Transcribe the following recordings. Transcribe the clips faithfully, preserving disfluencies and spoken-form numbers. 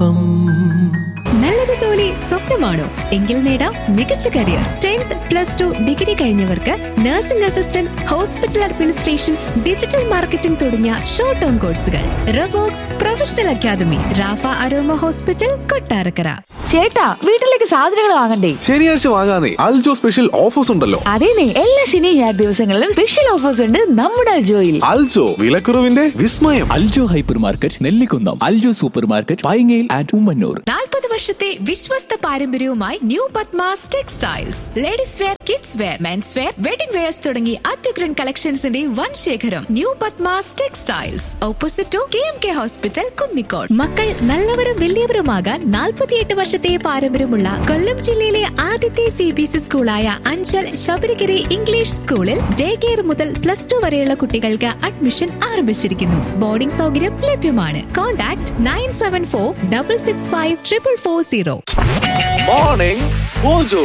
ഒപ്പം. നല്ലൊരു ജോലി സ്വപ്നമാണോ? എങ്കിൽ നേടാം മികച്ച career. Tenth plus two degree കഴിഞ്ഞവർക്ക് nursing assistant, hospital administration, digital marketing തുടങ്ങിയ ഷോർട്ട് ടേം കോഴ്സുകൾ. റവോക്സ് professional academy, Rafah aroma hospital, Kottarakkara. ചേട്ടാ, വീട്ടിലേക്ക് സാധനങ്ങൾ വാങ്ങണ്ടേ? ശനിയാഴ്ച വാങ്ങാനേ അൽജോ സ്പെഷ്യൽ ഓഫേഴ്സ് ഉണ്ടല്ലോ. അതേനെ, എല്ലാ ശനി ഞായർ ദിവസങ്ങളിലും സ്പെഷ്യൽ ഓഫേഴ്സ് ഉണ്ട് നമ്മുടെ അൽജോയിൽ. അൽജോ, വിലക്കുറവിന്റെ വിസ്മയം. Aljo hyper market, Nellikunnam. Aljo super market, പൈങ്ങയിൽ and Ummannoor. നാൽപ്പത് വർഷത്തെ വിശ്വസ്ത പാരമ്പര്യവുമായി new Padmas textiles. Ladies wear, kids wear, men's wear, wedding wears തുടങ്ങി അത്യുഗ്രൻ കളക്ഷൻസിന്റെ വൻ ശേഖരം. New Padmas textiles, opposite to K M K hospital, Kunnicode. മക്കൾ നല്ലവരും വലിയവരുമാകാൻ നാൽപ്പത്തിയെട്ട് വർഷത്തെ പാരമ്പര്യമുള്ള കൊല്ലം ജില്ലയിലെ ആദ്യത്തെ C B S E സ്കൂളായ Anchal Sabarigiri English സ്കൂളിൽ ഡേ കെയർ മുതൽ പ്ലസ് ടു വരെയുള്ള കുട്ടികൾക്ക് അഡ്മിഷൻ ആരംഭിച്ചിരിക്കുന്നു. ബോർഡിംഗ് സൗകര്യം ലഭ്യമാണ്. Contact nine seven four double six five triple four zero. Morning mojo.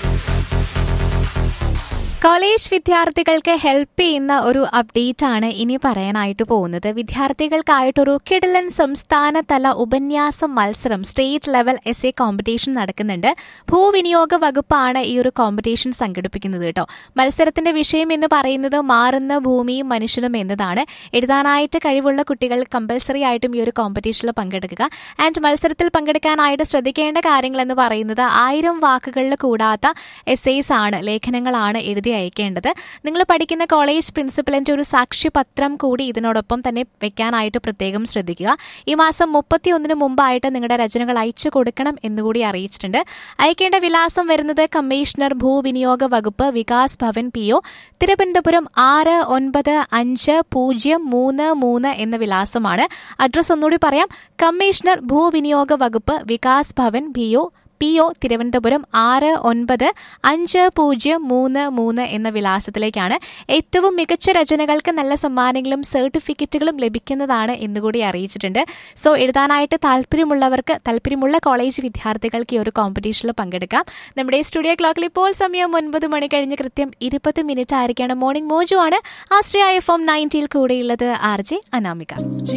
College വിദ്യാർത്ഥികൾക്ക് ഹെൽപ്പ് ചെയ്യുന്ന ഒരു അപ്ഡേറ്റ് ആണ് ഇനി പറയാനായിട്ട് പോകുന്നത്. വിദ്യാർത്ഥികൾക്കായിട്ടൊരു കിടിലൻ സംസ്ഥാനതല ഉപന്യാസ മത്സരം, state level S A competition നടക്കുന്നുണ്ട്. ഭൂവിനിയോഗ വകുപ്പാണ് ഈ ഒരു കോമ്പറ്റീഷൻ സംഘടിപ്പിക്കുന്നത് കേട്ടോ. മത്സരത്തിന്റെ വിഷയം എന്ന് പറയുന്നത് മാറുന്ന ഭൂമിയും മനുഷ്യനും എന്നതാണ്. എഴുതാനായിട്ട് കഴിവുള്ള കുട്ടികൾ കമ്പൽസറി ആയിട്ടും ഈ ഒരു കോമ്പറ്റീഷനിൽ പങ്കെടുക്കുക. ആൻഡ് മത്സരത്തിൽ പങ്കെടുക്കാനായിട്ട് ശ്രദ്ധിക്കേണ്ട കാര്യങ്ങൾ എന്ന് പറയുന്നത് ആയിരം വാക്കുകളിൽ കൂടാത്ത എസ്സേസ് ആണ്, ലേഖനങ്ങളാണ് എഴുതി അയക്കേണ്ടത്. നിങ്ങൾ പഠിക്കുന്ന കോളേജ് പ്രിൻസിപ്പലിന്റെ ഒരു സാക്ഷ്യപത്രം കൂടി ഇതിനോടൊപ്പം തന്നെ വെക്കാനായിട്ട് പ്രത്യേകം ശ്രദ്ധിക്കുക. ഈ മാസം മുപ്പത്തി ഒന്നിന് മുമ്പായിട്ട് നിങ്ങളുടെ രചനകൾ അയച്ചു കൊടുക്കണം എന്നുകൂടി അറിയിച്ചിട്ടുണ്ട്. അയക്കേണ്ട വിലാസം വരുന്നത് കമ്മീഷണർ ഭൂവിനിയോഗ വകുപ്പ്, വികാസ് ഭവൻ, പി ഒ, തിരുവനന്തപുരം ആറ് ഒൻപത് അഞ്ച് പൂജ്യം മൂന്ന് മൂന്ന് എന്ന വിലാസമാണ്. അഡ്രസ് ഒന്നുകൂടി പറയാം. കമ്മീഷണർ ഭൂവിനിയോഗ വകുപ്പ്, Vikas Bhavan, P O P O Thiruvananthapuram ആറ് ഒൻപത് അഞ്ച് പൂജ്യം മൂന്ന് മൂന്ന് എന്ന വിലാസത്തിലേക്കാണ്. ഏറ്റവും മികച്ച രചനകൾക്ക് നല്ല സമ്മാനങ്ങളും സർട്ടിഫിക്കറ്റുകളും ലഭിക്കുന്നതാണ് എന്നുകൂടി അറിയിച്ചിട്ടുണ്ട്. സോ എഴുതാനായിട്ട് താല്പര്യമുള്ളവർക്ക്, താല്പര്യമുള്ള കോളേജ് വിദ്യാർത്ഥികൾക്ക് ഈ ഒരു കോമ്പറ്റീഷനിൽ പങ്കെടുക്കാം. നമ്മുടെ സ്റ്റുഡിയോ ക്ലോക്കിൽ ഇപ്പോൾ സമയം ഒൻപത് മണി കഴിഞ്ഞ് കൃത്യം ഇരുപത് മിനിറ്റ് ആയിരിക്കാണ്. മോർണിംഗ് മോജോ ആണ്. ആശ്രയ എഫ് എം നയൻറ്റിയിൽ കൂടെയുള്ളത് ആർ ജെ അനാമിക.